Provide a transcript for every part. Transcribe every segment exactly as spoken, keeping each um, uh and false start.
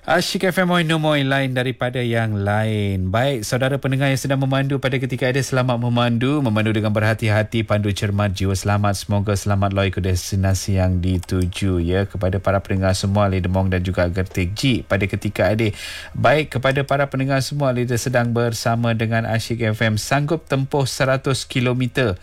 Asyik F M Moi Nomoi, lain daripada yang lain. Baik, saudara pendengar yang sedang memandu pada ketika ini, selamat memandu. Memandu dengan berhati-hati, pandu cermat, jiwa selamat. Semoga selamat loi ke destinasi yang dituju. Ya, kepada para pendengar semua, Lidemong dan juga Gertik G pada ketika ini. Baik, kepada para pendengar semua, Lida sedang bersama dengan Asyik F M. Sanggup tempuh seratus kilometer.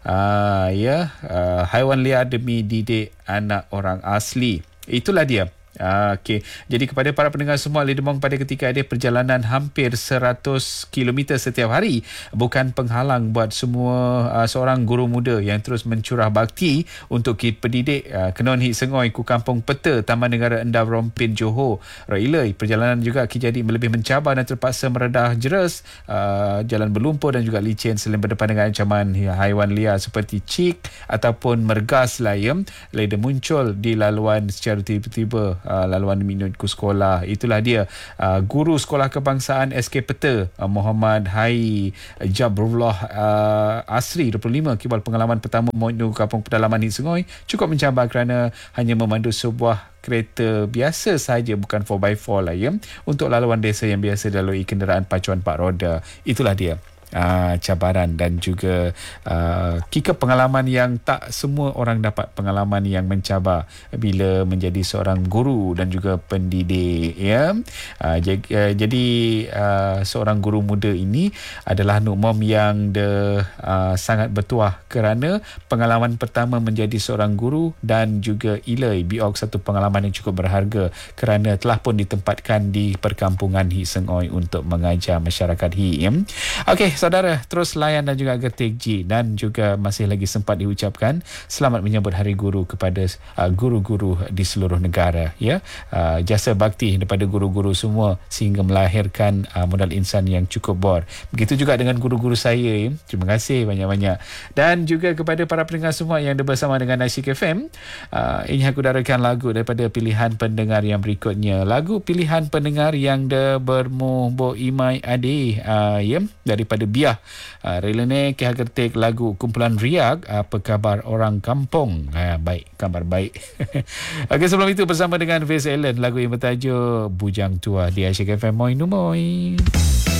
Uh, ya, uh, haiwan liar demi didik anak orang asli. Itulah dia. Ah, Okey. Jadi kepada para pendengar semua, Lidemong pada ketika ada perjalanan hampir seratus kilometer setiap hari bukan penghalang buat semua uh, seorang guru muda yang terus mencurah bakti untuk kit pendidik uh, Kenon Hik Sengoi ku Kampung Peta Taman Negara Endaw Rompin Johor. Railai perjalanan juga jadi lebih mencabar dan terpaksa meredah jeras, uh, jalan berlumpur dan juga licin selain berdepan dengan ancaman haiwan liar seperti cik ataupun mergas lah ya. Leda muncul di laluan secara tiba-tiba. Uh, laluan minutku sekolah. Itulah dia, uh, guru sekolah kebangsaan S K Peta uh, Muhammad Hai Jabrullah uh, Asri dua puluh lima kibal pengalaman pertama menuju Kampung Pedalaman Hik Sengoi cukup mencabar kerana hanya memandu sebuah kereta biasa sahaja, bukan four by four lah ya, untuk laluan desa yang biasa dilalui kenderaan pacuan empat roda. Itulah dia Uh, cabaran dan juga uh, kika pengalaman yang tak semua orang dapat, pengalaman yang mencabar bila menjadi seorang guru dan juga pendidik ya. Uh, jadi, uh, jadi uh, seorang guru muda ini adalah Nuk Mom yang de, uh, sangat bertuah kerana pengalaman pertama menjadi seorang guru dan juga ilai biok satu pengalaman yang cukup berharga kerana telah pun ditempatkan di perkampungan Hik Sengoi untuk mengajar masyarakat Hik ya. Okey, saudara, terus layan dan juga Gertik G, dan juga masih lagi sempat diucapkan selamat menyambut Hari Guru kepada uh, guru-guru di seluruh negara ya. Uh, jasa bakti daripada guru-guru semua sehingga melahirkan uh, modal insan yang cukup bor. Begitu juga dengan guru-guru saya ya. Terima kasih banyak-banyak. Dan juga kepada para pendengar semua yang ada bersama dengan Asyik F M, uh, ini aku darakan lagu daripada pilihan pendengar yang berikutnya. Lagu pilihan pendengar yang de bermuh bo imai ade uh, ya, daripada Biah. Uh, Relene Kih Gertik, lagu kumpulan Riak, apa khabar orang kampung? Ha, baik, kabar baik. Okey, sebelum itu bersama dengan Fiz Allen, lagu yang bertajuk Bujang Tua di Asyik F M Moi Numoi.